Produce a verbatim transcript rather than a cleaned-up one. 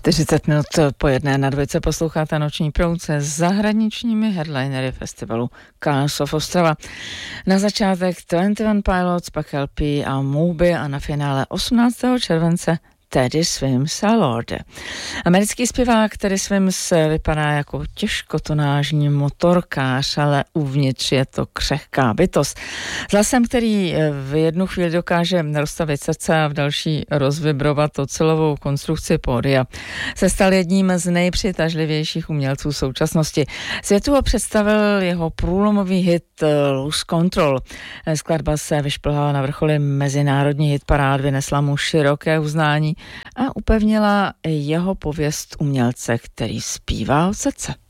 čtyřicet minut po jedné na dvojce posloucháte Noční proud se zahraničními headlinery festivalu Colors of Ostrava. Na začátek dvacet jedna Pilots, pak L P a Moby a na finále osmnáctého července Teddy Swims a Lorde. Americký zpěvák Teddy Swims vypadá jako těžkotonážní motorkář, ale uvnitř je to křehká bytost. S hlasem, který v jednu chvíli dokáže rozstavit srdce a v další rozvibrovat ocelovou konstrukci pódia, se stal jedním z nejpřitažlivějších umělců současnosti. Světu ho představil jeho průlomový hit Lose Control. Skladba se vyšplhala na vrcholy mezinárodní hitparád, vynesla mu široké uznání a upevnila jeho pověst umělce, který zpívá od srdce.